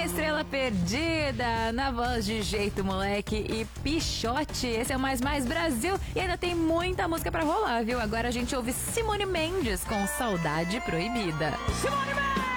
Estrela Perdida, na voz de Jeito Moleque e Pichote. Esse é o Mais Mais Brasil e ainda tem muita música pra rolar, viu? Agora a gente ouve Simone Mendes com Saudade Proibida. Simone Mendes!